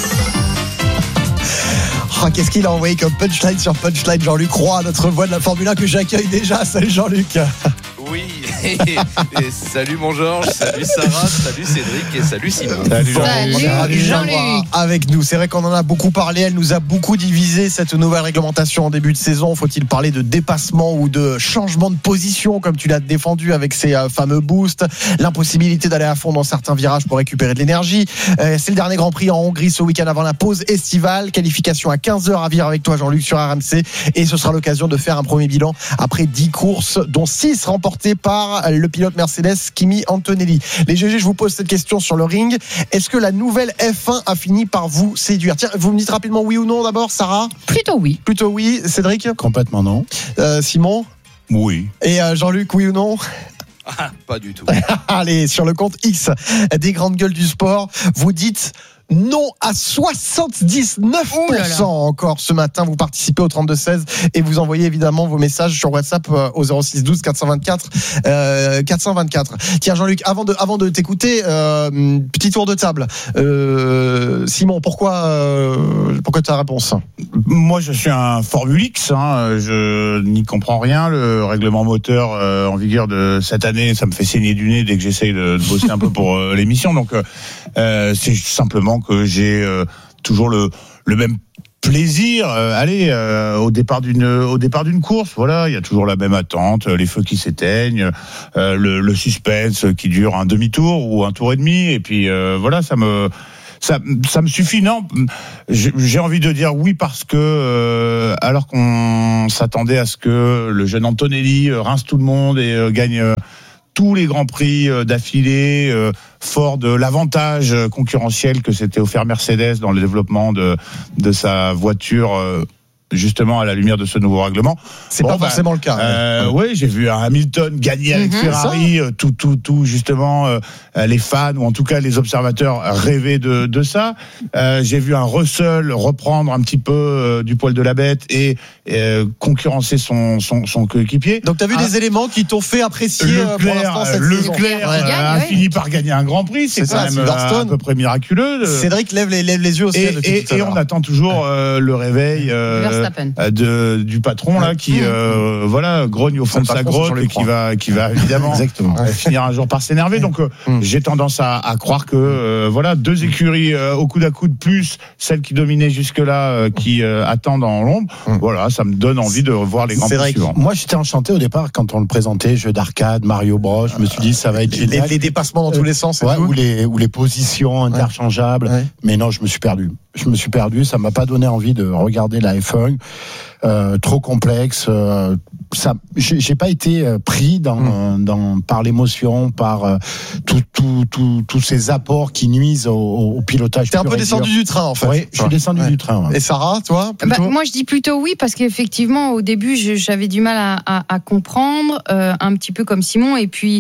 Oh, qu'est-ce qu'il a envoyé comme punchline sur punchline, Jean-Luc Roy, notre voix de la Formule un que j'accueille déjà. Salut Jean-Luc. Oui, et, et salut mon Georges, salut Sarah, salut Cédric et salut Simon. Salut, salut Jean-Luc. Avec nous, c'est vrai qu'on en a beaucoup parlé, elle nous a beaucoup divisé cette nouvelle réglementation en début de saison. Faut-il parler de dépassement ou de changement de position comme tu l'as défendu avec ces euh, fameux boosts, l'impossibilité d'aller à fond dans certains virages pour récupérer de l'énergie. Euh, c'est le dernier Grand Prix en Hongrie ce week-end avant la pause estivale. Qualification à quinze heures à vivre avec toi Jean-Luc sur R M C et ce sera l'occasion de faire un premier bilan après dix courses dont six remportées par le pilote Mercedes Kimi Antonelli. Les G G, je vous pose cette question sur le ring. Est-ce que la nouvelle F un a fini par vous séduire? Tiens, vous me dites rapidement oui ou non d'abord, Sarah? Plutôt oui. Plutôt oui. Cédric? Complètement non. Euh, Simon? Oui. Et euh, Jean-Luc, oui ou non? Ah, pas du tout. Allez, sur le compte X des grandes gueules du sport, vous dites non à soixante-dix-neuf pour cent. Oh là là. Encore ce matin. Vous participez au trente-deux seize et vous envoyez évidemment vos messages sur WhatsApp au zéro six douze quatre cent vingt-quatre euh, quatre cent vingt-quatre. Tiens Jean-Luc, avant de, avant de t'écouter, euh, petit tour de table. Euh, Simon, pourquoi, euh, pourquoi ta réponse? Moi, je suis un Formule X. Hein, je n'y comprends rien. Le règlement moteur euh, en vigueur de cette année, ça me fait saigner du nez dès que j'essaye de, de bosser un peu pour euh, l'émission. Donc, euh, c'est simplement que j'ai euh, toujours le, le même plaisir. Euh, allez, euh, au départ d'une au départ d'une course, voilà, il y a toujours la même attente, les feux qui s'éteignent, euh, le, le suspense qui dure un demi-tour ou un tour et demi, et puis euh, voilà, ça me ça, ça me suffit. Non, j'ai envie de dire oui parce que euh, alors qu'on s'attendait à ce que le jeune Antonelli rince tout le monde et euh, gagne euh, tous les grands prix d'affilée, euh, fort de l'avantage concurrentiel que s'était offert Mercedes dans le développement de, de sa voiture, euh, justement à la lumière de ce nouveau règlement. C'est bon, pas bah, forcément le cas. Euh, oui, j'ai vu un Hamilton gagner avec mmh, Ferrari, ça. tout, tout, tout, justement, euh, les fans ou en tout cas les observateurs rêvaient de, de ça. Euh, j'ai vu un Russell reprendre un petit peu euh, du poil de la bête et euh, concurrencer son, son, son coéquipier. Donc, tu as vu ah, des éléments qui t'ont fait apprécier Leclerc, pour l'instant cette Leclerc saison. Ouais. a ouais. fini par gagner un Grand Prix, c'est, c'est quand ça, même à, à peu près miraculeux. Cédric lève les, lève les yeux aussi. Et, et, et on attend toujours euh, le réveil euh, de, du patron là qui euh, voilà grogne au fond de sa grotte et qui va, qui va évidemment finir un jour par s'énerver. Donc euh, mm. j'ai tendance à, à croire que euh, voilà deux écuries euh, au coude à coude plus celles qui dominaient jusque-là euh, qui euh, attendent en l'ombre. Mm. Voilà, ça me donne envie de revoir les grands prix suivants. Moi, j'étais enchanté au départ quand on le présentait, jeu d'arcade, Mario Bros. Je me suis dit ça va être génial. Les, les dépassements dans tous les sens, ouais, ou les ou les positions interchangeables. Ouais. Mais non, je me suis perdu. Je me suis perdu. Ça m'a pas donné envie de regarder la F un. Euh, trop complexe. Euh, ça, j'ai, j'ai pas été pris dans, mmh. dans par l'émotion, par euh, tous tout, tout, tout ces apports qui nuisent au, au pilotage. T'es un peu descendu du train, en fait. Oui, je suis descendu ouais. du train. Ouais. Et Sarah, toi bah, moi, je dis plutôt oui parce qu'effectivement, au début, je, j'avais du mal à, à, à comprendre, euh, un petit peu comme Simon, et puis.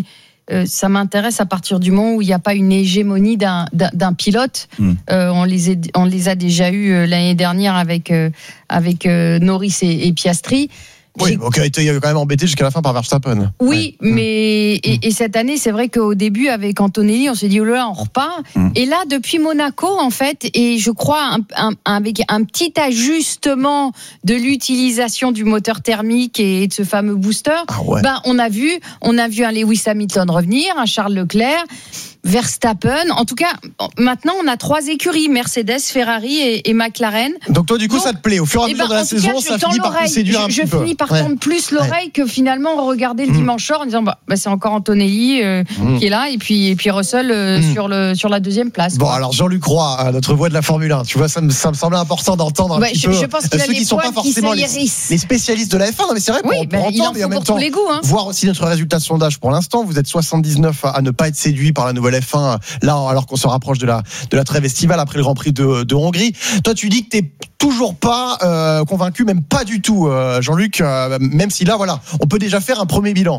euh, ça m'intéresse à partir du moment où il n'y a pas une hégémonie d'un, d'un, d'un pilote. Mmh. Euh, on, les est, on les a déjà eus euh, l'année dernière avec, euh, avec euh, Norris et, et Piastri. Oui, donc il a été quand même embêté jusqu'à la fin par Verstappen. Oui, ouais. mais mmh. et, et cette année, c'est vrai qu'au début, avec Antonelli, on s'est dit, oh là, on repart. Mmh. Et là, depuis Monaco, en fait, et je crois un, un, avec un petit ajustement de l'utilisation du moteur thermique et de ce fameux booster, ah ouais. ben, on a vu, on a vu un Lewis Hamilton revenir, un Charles Leclerc. Verstappen, en tout cas, maintenant on a trois écuries, Mercedes, Ferrari et, et McLaren. Donc toi du coup Donc, ça te plaît, au fur et à mesure ben, de la saison, cas, ça finit par te séduire un je, petit je peu. Je finis par ouais. tendre plus l'oreille ouais. que finalement regarder le mmh. dimanche soir en disant bah, bah c'est encore Antonelli euh, mmh. qui est là et puis, et puis Russell euh, mmh. sur, le, sur la deuxième place. Bon quoi. Alors Jean-Luc Roy, notre voix de la Formule un, tu vois ça me, ça me semblait important d'entendre un ouais, petit je, peu je pense qu'il ceux qui ne sont pas forcément les, les spécialistes de la F un, non, mais c'est vrai oui, pour, ben, pour entendre et en même temps goûts, hein. voir aussi notre résultat de sondage pour l'instant, vous êtes soixante-dix-neuf à ne pas être séduit par la nouvelle F un là alors qu'on se rapproche de la, de la trêve estivale après le Grand Prix de, de Hongrie. Toi, tu dis que t'es toujours pas euh, convaincu, même pas du tout, euh, Jean-Luc, euh, même si là, voilà, on peut déjà faire un premier bilan.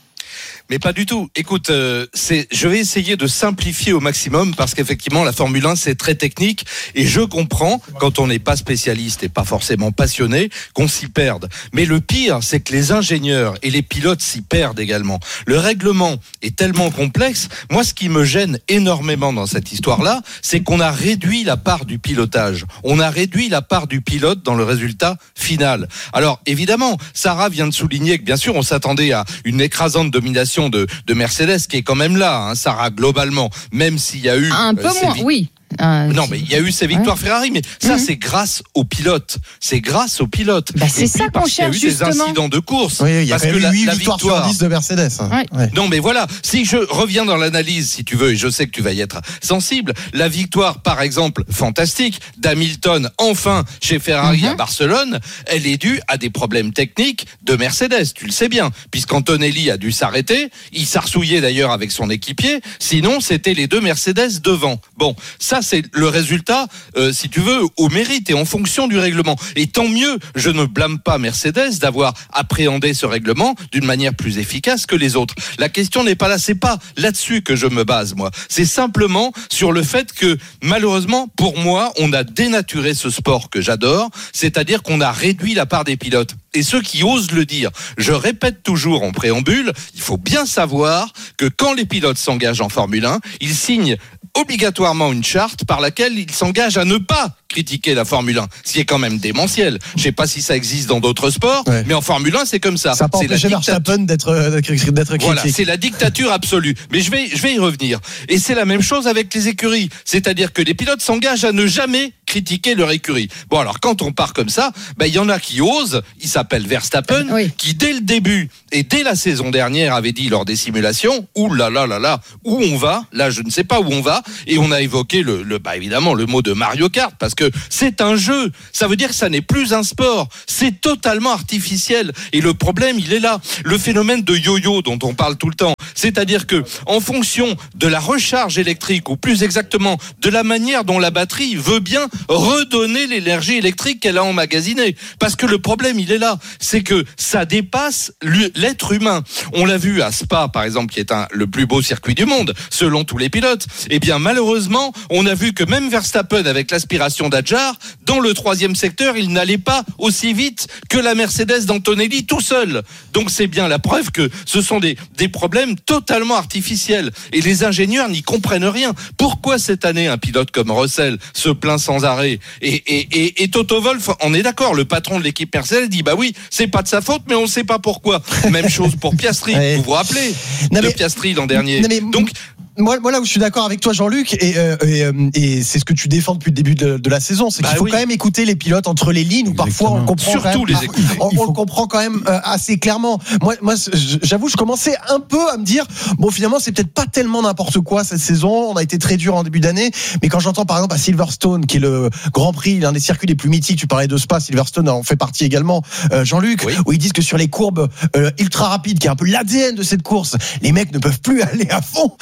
Mais pas du tout. Écoute, euh, c'est, je vais essayer de simplifier au maximum parce qu'effectivement, la Formule un, c'est très technique et je comprends, quand on n'est pas spécialiste et pas forcément passionné, qu'on s'y perde. Mais le pire, c'est que les ingénieurs et les pilotes s'y perdent également. Le règlement est tellement complexe. Moi, ce qui me gêne énormément dans cette histoire-là, c'est qu'on a réduit la part du pilotage. On a réduit la part du pilote dans le résultat final. Alors, évidemment, Sarah vient de souligner que, bien sûr, on s'attendait à une écrasante domination De, de Mercedes qui est quand même là, hein, Sarah, globalement, même s'il y a eu un peu euh, moins, vi- oui. Euh, non, mais il y a eu ces victoires ouais. Ferrari, mais ça, mmh. c'est grâce aux pilotes. C'est grâce aux pilotes. Bah, c'est et ça qu'on cherche, justement. Il y a eu justement. des incidents de course. Oui, il y a parce quand même que la, huit la victoires victoire sur dix de Mercedes. Ouais. Ouais. Non, mais voilà. Si je reviens dans l'analyse, si tu veux, et je sais que tu vas y être sensible, la victoire, par exemple, fantastique, d'Hamilton, enfin, chez Ferrari mmh. à Barcelone, elle est due à des problèmes techniques de Mercedes. Tu le sais bien. Puisqu'Antonelli a dû s'arrêter. Il s'arsouillait d'ailleurs avec son équipier. Sinon, c'était les deux Mercedes devant. Bon, ça, c'est le résultat. Euh, si tu veux, au mérite et en fonction du règlement. Et tant mieux, je ne blâme pas Mercedes d'avoir appréhendé ce règlement d'une manière plus efficace que les autres. La question n'est pas là, c'est pas là-dessus que je me base, moi. C'est simplement sur le fait que, malheureusement, pour moi, on a dénaturé ce sport que j'adore, c'est-à-dire qu'on a réduit la part des pilotes. Et ceux qui osent le dire, je répète toujours en préambule, il faut bien savoir que quand les pilotes s'engagent en Formule un, ils signent obligatoirement une charte par laquelle ils s'engagent à ne pas critiquer la Formule un, ce qui est quand même démentiel. Je sais pas si ça existe dans d'autres sports, ouais. mais en Formule un, c'est comme ça. Ça n'a pas empêché Verstappen d'être, d'être critique. Voilà, c'est la dictature absolue. Mais je vais, je vais y revenir. Et c'est la même chose avec les écuries. C'est-à-dire que les pilotes s'engagent à ne jamais critiquer leur écurie. Bon, alors, quand on part comme ça, ben, il y en a qui osent. Il s'appelle Verstappen, oui. qui dès le début et dès la saison dernière avait dit lors des simulations, ouh là là là là, où on va? Là, je ne sais pas où on va. Et on a évoqué le, le bah, évidemment, le mot de Mario Kart, parce que c'est un jeu. Ça veut dire que ça n'est plus un sport. C'est totalement artificiel. Et le problème, il est là. Le phénomène de yo-yo dont on parle tout le temps. C'est-à-dire que, en fonction de la recharge électrique, ou plus exactement, de la manière dont la batterie veut bien redonner l'énergie électrique qu'elle a emmagasinée. Parce que le problème, il est là. C'est que ça dépasse l'être humain. On l'a vu à Spa, par exemple, qui est un, le plus beau circuit du monde, selon tous les pilotes. Eh bien, malheureusement, on a vu que même Verstappen, avec l'aspiration d'Adjar, dans le troisième secteur, il n'allait pas aussi vite que la Mercedes d'Antonelli tout seul. Donc, c'est bien la preuve que ce sont des, des problèmes totalement artificiels. Et les ingénieurs n'y comprennent rien. Pourquoi cette année, un pilote comme Russell se plaint sans arrêt? Et, et, et, et Toto Wolff, on est d'accord, le patron de l'équipe Mercedes dit, bah oui, c'est pas de sa faute, mais on ne sait pas pourquoi. Même chose pour Piastri. Ouais. Vous vous rappelez non, de mais, Piastri l'an dernier. Non, mais, Donc, Moi, moi, là où je suis d'accord avec toi, Jean-Luc, et, euh, et, euh, et c'est ce que tu défends depuis le début de, de la saison, c'est bah qu'il faut oui. quand même écouter les pilotes entre les lignes, où parfois on le comprend Surtout quand même, les équipes. on, on le comprend quand même euh, assez clairement. Moi, moi, j'avoue, je commençais un peu à me dire, bon, finalement, c'est peut-être pas tellement n'importe quoi cette saison. On a été très dur en début d'année, mais quand j'entends par exemple à Silverstone, qui est le Grand Prix, l'un des circuits les plus mythiques, tu parlais de Spa, Silverstone en fait partie également, euh, Jean-Luc, oui. où ils disent que sur les courbes euh, ultra rapides, qui est un peu l'A D N de cette course, les mecs ne peuvent plus aller à fond. Je veux dire,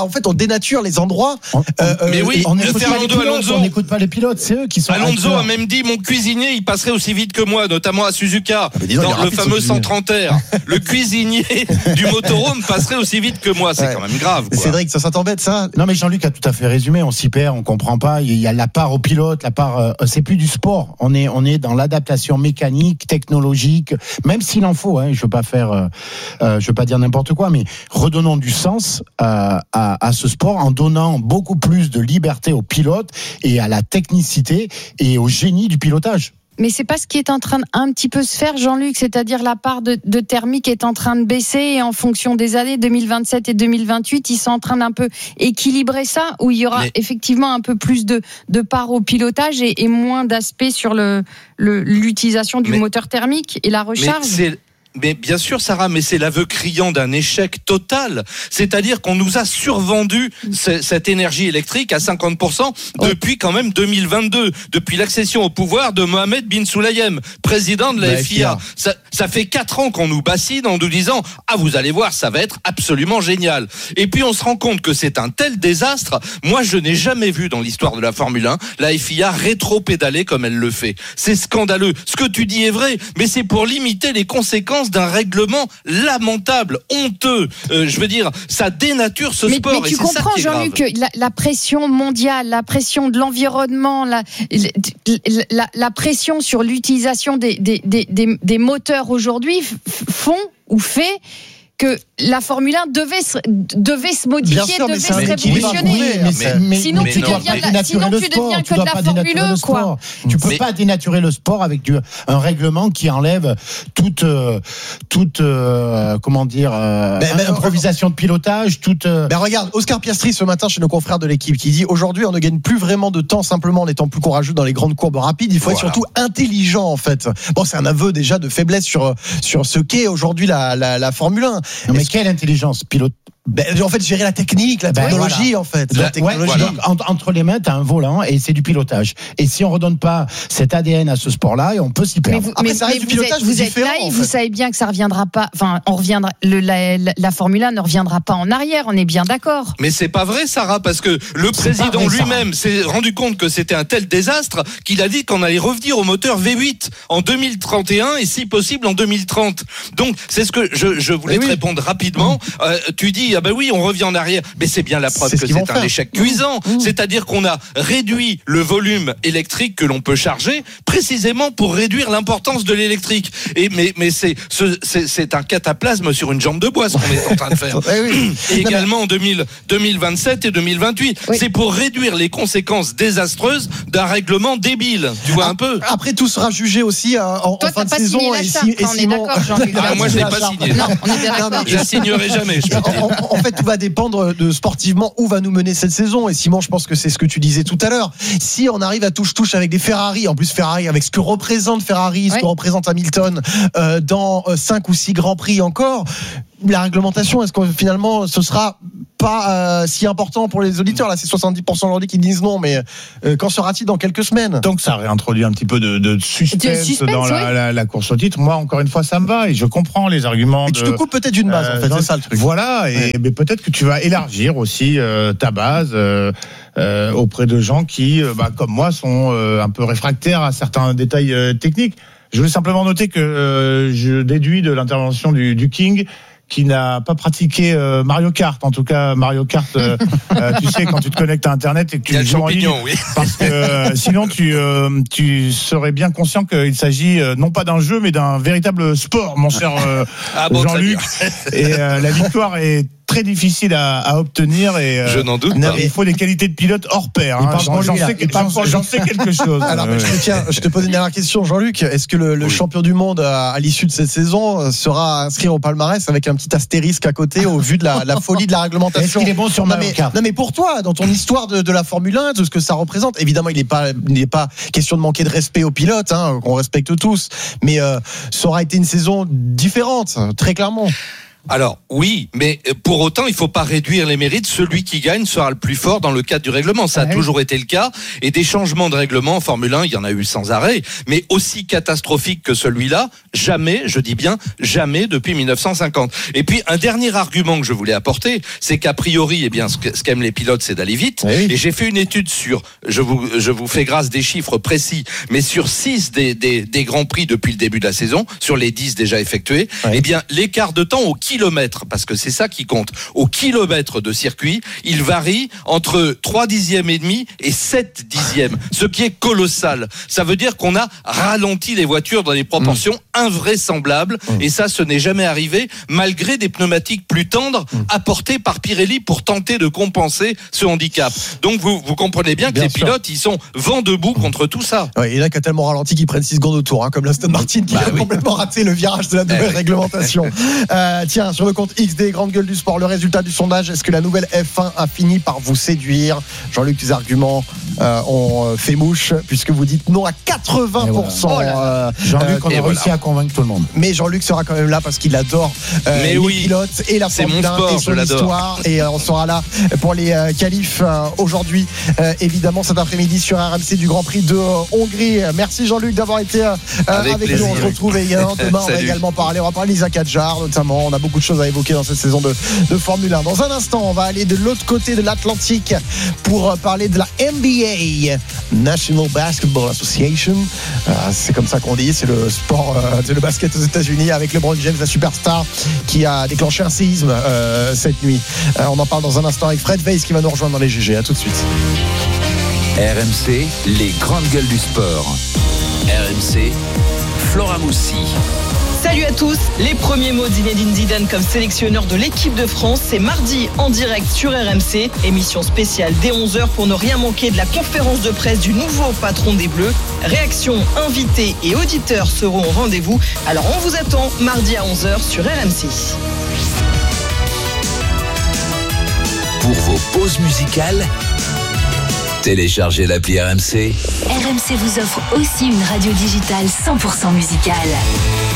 en fait, on dénature les endroits. Euh, mais oui, on n'écoute Fernando pas les pilotes, Alonso. on n'écoute pas les pilotes, c'est eux qui sont. Alonso acteurs. a même dit mon cuisinier, il passerait aussi vite que moi, notamment à Suzuka, Ah, dis donc, il est dans le rapide, fameux ce cent trente R. Le cuisinier du motorhome passerait aussi vite que moi, c'est Ouais. quand même grave. Quoi. Cédric, ça, ça t'embête, ça? Non mais Jean-Luc a tout à fait résumé, on s'y perd, on comprend pas, il y a la part au pilote, la part euh, c'est plus du sport, on est on est dans l'adaptation mécanique, technologique, même s'il en faut hein, je veux pas faire euh, euh, je veux pas dire n'importe quoi, mais redonnons du sens euh, à à ce sport en donnant beaucoup plus de liberté aux pilotes et à la technicité et au génie du pilotage. Mais c'est pas ce qui est en train de un petit peu se faire, Jean-Luc, c'est-à-dire la part de, de thermique est en train de baisser et en fonction des années deux mille vingt-sept et deux mille vingt-huit, ils sont en train d'un peu équilibrer ça, où il y aura Mais... effectivement un peu plus de, de part au pilotage et, et moins d'aspect sur le, le, l'utilisation du Mais... moteur thermique et la recharge. Mais c'est... Mais bien sûr, Sarah, mais c'est l'aveu criant d'un échec total. C'est-à-dire qu'on nous a survendu c- cette énergie électrique à cinquante pour cent depuis quand même deux mille vingt-deux, depuis l'accession au pouvoir de Mohamed bin Sulayem, président de la, la F I A. F I A. Ça, ça fait quatre ans qu'on nous bassine en nous disant « Ah, vous allez voir, ça va être absolument génial ». Et puis on se rend compte que c'est un tel désastre. Moi, je n'ai jamais vu dans l'histoire de la Formule un la F I A rétro-pédaler comme elle le fait. C'est scandaleux. Ce que tu dis est vrai, mais c'est pour limiter les conséquences d'un règlement lamentable, honteux. Euh, je veux dire, ça dénature ce mais, sport. Mais tu et c'est comprends, ça qui est Jean-Luc, grave. la, la pression mondiale, la pression de l'environnement, la, la, la, la pression sur l'utilisation des, des, des, des, des moteurs aujourd'hui f- font ou fait que la Formule un devait se, devait se modifier, sûr, devait se mais révolutionner. Mais, mais, mais, sinon, mais tu non, deviens, mais la, sinon tu sport, deviens tu que de dois la pas Formule dénaturer un, le quoi. sport. Tu peux mais... pas dénaturer le sport avec du, un règlement qui enlève toute, euh, toute euh, comment dire, euh, ben, ben, improvisation de pilotage, toute. Euh... Ben regarde, Oscar Piastri ce matin chez nos confrères de l'équipe qui dit aujourd'hui on ne gagne plus vraiment de temps simplement en étant plus courageux dans les grandes courbes rapides. Il faut voilà. être surtout intelligent en fait. Bon, c'est un aveu déjà de faiblesse sur sur ce qu'est aujourd'hui la, la, la Formule un. Non, mais quelle intelligence pilote? Ben, en fait, gérer la technique, la ben, technologie, voilà. en fait. La, la technologie. Ouais, voilà. Donc, entre, entre les mains, t'as un volant et c'est du pilotage. Et si on redonne pas cet A D N à ce sport-là, on peut s'y perdre. Mais vous, Après, mais, ça reste mais du pilotage, vous êtes, vous êtes différent, naïf, en fait. vous savez bien que ça reviendra pas. Enfin, on reviendra. Le, la, la, la Formule un ne reviendra pas en arrière. On est bien d'accord. Mais c'est pas vrai, Sarah, parce que le C'est président vrai, lui-même s'est rendu compte que c'était un tel désastre qu'il a dit qu'on allait revenir au moteur V huit en deux mille trente et un et si possible en deux mille trente. Donc c'est ce que je, je voulais Et te oui. répondre rapidement. Euh, tu dis ah ben oui, on revient en arrière, mais c'est bien la preuve C'est ce que qu'ils vont c'est un faire. échec cuisant. C'est-à-dire qu'on a réduit le volume électrique que l'on peut charger précisément pour réduire l'importance de l'électrique. Et mais mais c'est ce, c'est, c'est un cataplasme sur une jambe de bois ce qu'on est en train de faire. Eh oui. Et également en deux mille, deux mille vingt-sept et deux mille vingt-huit. Oui. C'est pour réduire les conséquences désastreuses d'un règlement débile. Tu vois un peu. Après, tout sera jugé aussi euh, en, Toi, en fin t'as de pas saison. signé la et charte, si, et on est Simon- d'accord, Jean-Luc. Ah, moi, je l'ai pas signé. Non, on est bien Non, d'accord. Je la signerai jamais. Je peux te dire. En, en fait, tout va dépendre de sportivement où va nous mener cette saison. Et Simon, je pense que c'est ce que tu disais tout à l'heure. Si on arrive à touche-touche avec des Ferrari, en plus Ferrari avec ce que représente Ferrari, ce Ouais. que représente Hamilton euh, dans euh, cinq ou six grands prix encore, la réglementation, est-ce que finalement ce sera pas euh, si important pour les auditeurs? Là, c'est soixante-dix pour cent aujourd'hui qui disent non, mais euh, qu'en sera-t-il dans quelques semaines? Donc ça réintroduit un petit peu de, de suspense, De suspense, dans la, oui. la, la course au titre. Moi, encore une fois, ça me va et je comprends les arguments. Mais de, tu te coupes peut-être d'une base, euh, en fait, dans- c'est ça le truc. Voilà, et Ouais. mais peut-être que tu vas élargir aussi euh, ta base euh, euh, auprès de gens qui, euh, bah, comme moi, sont euh, un peu réfractaires à certains détails euh, techniques. Je voulais simplement noter que euh, je déduis de l'intervention du, du King qui n'a pas pratiqué euh, Mario Kart. En tout cas, Mario Kart, euh, euh, tu sais, quand tu te connectes à Internet et que Il y a tu le joues en ligne, champignon, oui. parce que euh, sinon tu euh, tu serais bien conscient qu'il s'agit euh, non pas d'un jeu mais d'un véritable sport, mon cher euh, Ah bon, très Jean-Luc. Et euh, la victoire est très difficile à, à obtenir et euh, Je n'en doute non, pas. il faut des qualités de pilote hors pair. Il Hein. parle J'en, pour j'en lui, là. sais, Il parle j'en- pour lui. j'en sais quelque chose. Alors, Euh, je, te, tiens, je te pose une dernière question, Jean-Luc. Est-ce que le, le Oui. champion du monde à, à l'issue de cette saison sera inscrit au palmarès avec un petit astérisque à côté au vu de la, la folie de la réglementation? Est-ce qu'il est bon sur non Mario mais, Kart? non mais pour toi, dans ton histoire de, de la Formule un, de ce que ça représente, évidemment, il n'est pas, il n'est pas question de manquer de respect aux pilotes, hein, qu'on respecte tous, mais euh, ça aura été une saison différente, très clairement. Alors oui, mais pour autant, il faut pas réduire les mérites. Celui qui gagne sera le plus fort dans le cadre du règlement. Ça a Ouais. toujours été le cas. Et des changements de règlement en Formule un, il y en a eu sans arrêt. Mais aussi catastrophique que celui-là, jamais, je dis bien jamais depuis mille neuf cent cinquante. Et puis un dernier argument que je voulais apporter, c'est qu'a priori, eh bien, ce que- ce qu'aiment les pilotes, c'est d'aller vite. Oui. Et j'ai fait une étude sur, je vous, je vous fais grâce des chiffres précis, mais sur six des, des, des grands prix depuis le début de la saison, sur les dix déjà effectués, Ouais. eh bien, l'écart de temps au kilomètre, parce que c'est ça qui compte, au kilomètre de circuit, il varie entre trois dixièmes et demi et sept dixièmes, ce qui est colossal. Ça veut dire qu'on a ralenti les voitures dans des proportions invraisemblables, et ça, ce n'est jamais arrivé, malgré des pneumatiques plus tendres apportés par Pirelli pour tenter de compenser ce handicap. Donc, vous, vous comprenez bien que Bien les sûr. pilotes, ils sont vent debout contre tout ça. Ouais, il y en a qui a tellement ralenti qu'ils prennent six secondes au tour, hein, comme l'Aston Martin qui Bah a oui. complètement raté le virage de la nouvelle Eh oui. réglementation. Euh, tiens, sur le compte X des Grandes Gueules du Sport, le résultat du sondage, est-ce que la nouvelle F un a fini par vous séduire? Jean-Luc, tes arguments euh, ont euh, fait mouche, puisque vous dites non à quatre-vingts pour cent. Et voilà. euh, Jean-Luc, on et a voilà. réussi à convaincre tout le monde. Mais Jean-Luc sera quand même là parce qu'il adore euh, Mais les oui. pilotes et la C'est Formule mon un sport, et je son l'adore. histoire. Et euh, on sera là pour les euh, qualifs euh, aujourd'hui, euh, évidemment cet après-midi sur R M C du Grand Prix de euh, Hongrie. Merci Jean-Luc d'avoir été euh, Avec avec nous. plaisir. On se retrouve également demain. On va Salut. également parler. On va parler d'Isaac Hadjar notamment. On a beaucoup de choses à évoquer dans cette saison de, de Formule un. Dans un instant, on va aller de l'autre côté de l'Atlantique pour euh, parler de la N B A, National Basketball Association. Euh, c'est comme ça qu'on dit. C'est le sport, euh, c'est le basket aux États-Unis avec LeBron James, la superstar, qui a déclenché un séisme euh, cette nuit. Euh, on en parle dans un instant avec Fred Weiss qui va nous rejoindre dans les G G. À tout de suite. R M C, les grandes gueules du sport. R M C, Flora Moussi. Salut à tous, les premiers mots de Zinedine Zidane comme sélectionneur de l'équipe de France, c'est mardi en direct sur R M C, émission spéciale dès onze heures pour ne rien manquer de la conférence de presse du nouveau patron des Bleus. Réactions, invités et auditeurs seront au rendez-vous, alors on vous attend mardi à onze heures sur R M C. Pour vos pauses musicales, téléchargez l'appli R M C. R M C vous offre aussi une radio digitale cent pour cent musicale.